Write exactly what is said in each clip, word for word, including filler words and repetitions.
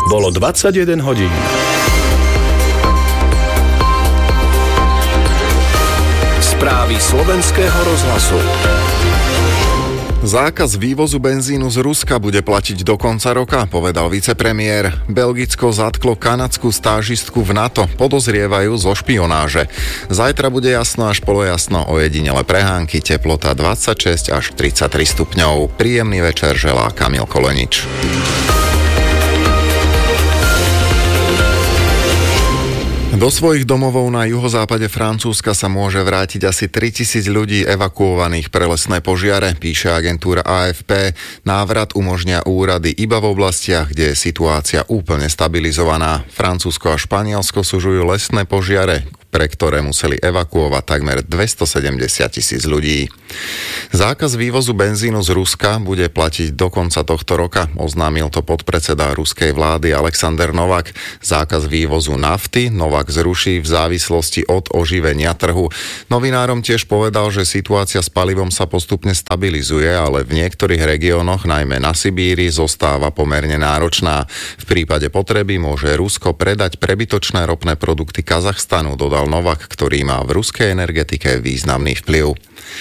Bolo dvadsaťjeden hodín. Správy slovenského rozhlasu. Zákaz vývozu benzínu z Ruska bude platiť do konca roka, povedal vicepremiér. Belgicko zatklo kanadskú stážistku v NATO, podozrievajú zo špionáže. Zajtra bude jasno až polojasno, ojedinele prehánky, teplota dvadsaťšesť až tridsaťtri stupňov. Príjemný večer želá Kamil Kolenič. Do svojich domovov na juhozápade Francúzska sa môže vrátiť asi tritisíc ľudí evakuovaných pre lesné požiare, píše agentúra á ef pé. Návrat umožnia úrady iba v oblastiach, kde je situácia úplne stabilizovaná. Francúzsko a Španielsko sužujú lesné požiare, pre ktoré museli evakuovať takmer dvestosedemdesiat tisíc ľudí. Zákaz vývozu benzínu z Ruska bude platiť do konca tohto roka, oznámil to podpredseda ruskej vlády Alexander Novak. Zákaz vývozu nafty Novak zruší v závislosti od oživenia trhu. Novinárom tiež povedal, že situácia s palivom sa postupne stabilizuje, ale v niektorých regiónoch, najmä na Sibíri, zostáva pomerne náročná. V prípade potreby môže Rusko predať prebytočné ropné produkty Kazachstanu, dodal Novak, ktorý má v ruskej energetike významný vplyv.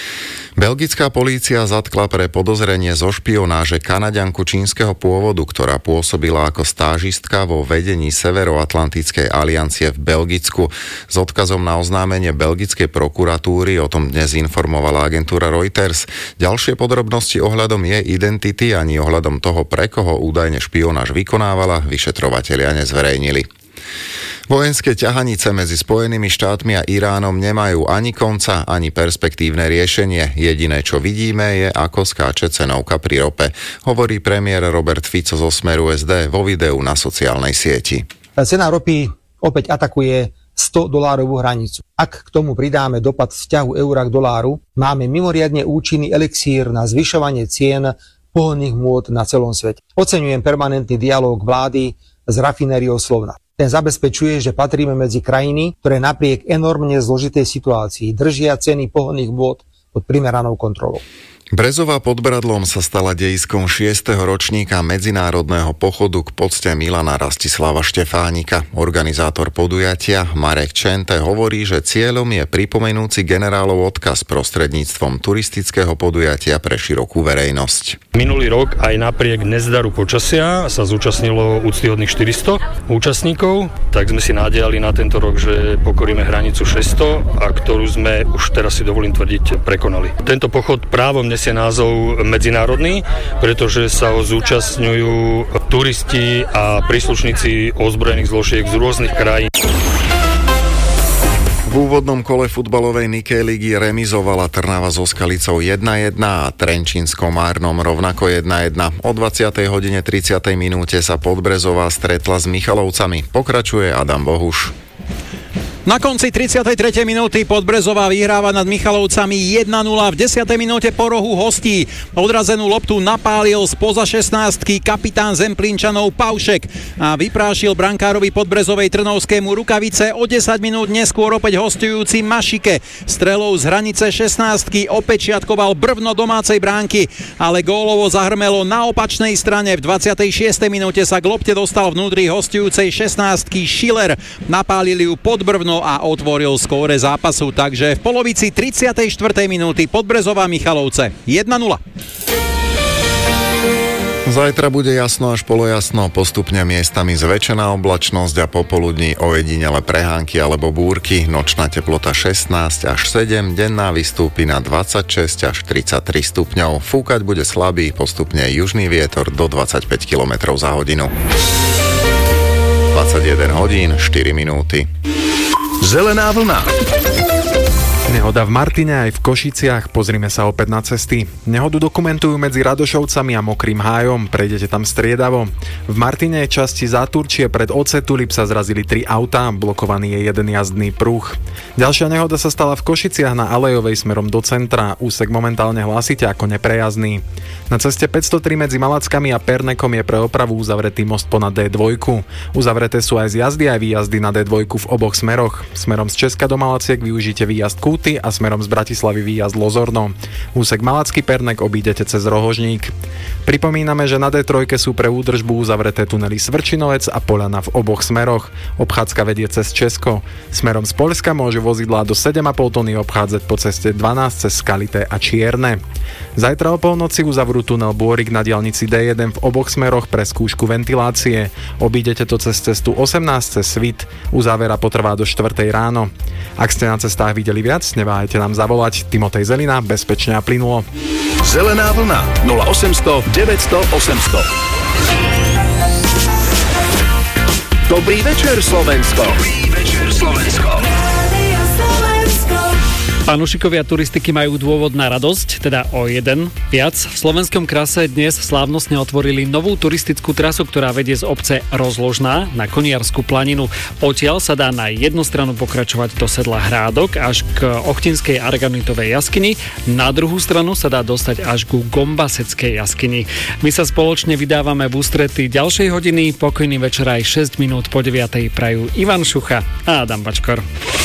Belgická polícia zatkla pre podozrenie zo špionáže Kanaďanku čínskeho pôvodu, ktorá pôsobila ako stážistka vo vedení Severoatlantickej aliancie v Belgicku. S odkazom na oznámenie belgickej prokuratúry o tom dnes informovala agentúra Reuters. Ďalšie podrobnosti ohľadom jej identity ani ohľadom toho, pre koho údajne špionáž vykonávala, vyšetrovatelia nezverejnili. Vojenské ťahanice medzi Spojenými štátmi a Iránom nemajú ani konca, ani perspektívne riešenie. Jediné, čo vidíme, je, ako skáče cenovka pri rope, hovorí premiér Robert Fico zo Smeru es dé vo videu na sociálnej sieti. Cena ropy opäť atakuje sto dolárovú hranicu. Ak k tomu pridáme dopad vzťahu eura k doláru, máme mimoriadne účinný elixír na zvyšovanie cien pohonných môd na celom svete. Oceňujem permanentný dialóg vlády s rafinériou Slovna. Ten zabezpečuje, že patríme medzi krajiny, ktoré napriek enormne zložitej situácii držia ceny pohonných môd pod primeranou kontrolou. Brezová pod Bradlom sa stala dejiskom šiesteho ročníka medzinárodného pochodu k pocte Milana Rastislava Štefánika. Organizátor podujatia Marek Čente hovorí, že cieľom je pripomenúci generálov odkaz prostredníctvom turistického podujatia pre širokú verejnosť. Minulý rok aj napriek nezdaru počasia sa zúčastnilo úctyhodných štyristo účastníkov, tak sme si nádejali na tento rok, že pokoríme hranicu šesťsto, a ktorú sme už teraz si dovolím tvrdiť prekonali. Tento pochod právom nesie názov medzinárodný, pretože sa ho zúčastňujú turisti a príslušníci ozbrojených zložiek z rôznych krajín. V úvodnom kole futbalovej Nikej ligy remizovala Trnava so Skalicou jedna jedna a Trenčín s Komárnom rovnako jedna jedna. O dvadsiatej hodine tridsiatej minúte sa Podbrezová stretla s Michalovcami. Pokračuje Adam Bohuš. Na konci tridsiatej tretej minúty Podbrezová vyhráva nad Michalovcami jedna nula. V desiatej minúte po rohu hostí odrazenú loptu napálil spoza šestnástky kapitán Zemplínčanov Paušek a vyprášil brankárovi Podbrezovej Trnovskému rukavice. O desať minút neskôr opäť hostujúci Mašike strelou z hranice šestnástky opečiatkoval brvno domácej bránky, ale gólovo zahrmelo na opačnej strane. V dvadsiatej šiestej minúte sa k lopte dostal vnútri hostujúcej šestnástky Schiller. Napálili ju pod brvno a otvoril skóre zápasu, takže v polovici tridsiatej štvrtej minúty Podbrezová Michalovce jedna nula. Zajtra bude jasno až polojasno, postupne miestami zväčšená oblačnosť a popoludní ojedinele prehánky alebo búrky. Nočná teplota šestnásť až sedem, denná vystúpi na dvadsaťšesť až tridsaťtri stupňov. Fúkať bude slabý, postupne južný vietor do dvadsaťpäť kilometrov za hodinu. dvadsaťjeden hodín, štyri minúty. Zelená vlna. Nehoda v Martine aj v Košiciach, pozrime sa opäť na cesty. Nehodu dokumentujú medzi Radošovcami a Mokrým hájom, prejdete tam striedavo. V Martine časti Záturčie pred Ocetulip sa zrazili tri autá, blokovaný je jeden jazdný pruh. Ďalšia nehoda sa stala v Košiciach na Alejovej smerom do centra, úsek momentálne hlásite ako neprejazdný. Na ceste päťstotri medzi Malackami a Pernekom je pre opravu uzavretý most ponad dé dva. Uzavreté sú aj zjazdy aj výjazdy na dé dva v oboch smeroch. Smerom z Česka do Malaciek využite výjazd Kúty minúty a smerom z Bratislavy výjazd Lozorno. Úsek Malacký Pernek obídete cez Rohožník. Pripomíname, že na dé tri sú pre údržbu uzavreté tunely Svrčinovec a Poľana v oboch smeroch. Obchádzka vedie cez Česko. Smerom z Poľska môžu vozidlá do sedem a pol tony obchádzať po ceste dvanásť cez Skalité a Čierne. Zajtra o polnoci uzavrú tunel Bôrik na diaľnici dé jeden v oboch smeroch pre skúšku ventilácie. Obídete to cez cestu osemnásť cez Svit. Uzávera potrvá do štvrtej ráno. Ak ste na cestách videli viac, neváhajte nám zavolať. Timotej Zelina, bezpečne a plynulo. Zelená vlna nula osemsto deväťsto osemsto. Dobrý večer, Slovensko. Dobrý večer, Slovensko. Fanúšikovia turistiky majú dôvod na radosť, teda o jeden viac. V Slovenskom krase dnes slávnostne otvorili novú turistickú trasu, ktorá vedie z obce Rozložná na Koniarsku planinu. Odtiaľ sa dá na jednu stranu pokračovať do sedla Hrádok až k Ochtinskej arganitovej jaskyni, na druhú stranu sa dá dostať až ku Gombaseckej jaskyni. My sa spoločne vydávame v ústrety ďalšej hodiny. Pokojný večer aj šesť minút po deviatej prajú Ivan Šucha a Adam Bačkor.